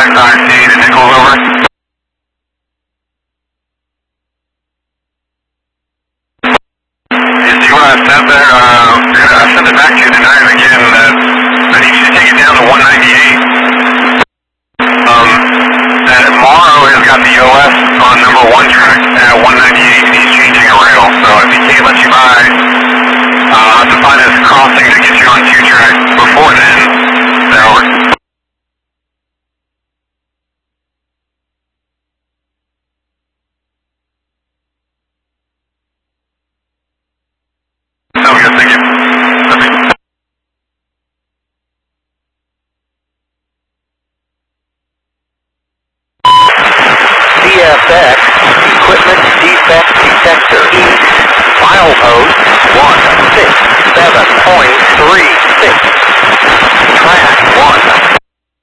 XIC to Nichols, over. You see what I sent there? I sent it back to you tonight again. I need you to take it down to 198. That Morrow has got the OS on number 1 track at 198, and he's changing a rail. So if he can't let you by, I'll have to find his crossing to get you on 2 track before then. Over. Sounds good, thank you. Okay. CFX, equipment defect detector east, milepost 167.36, track 1.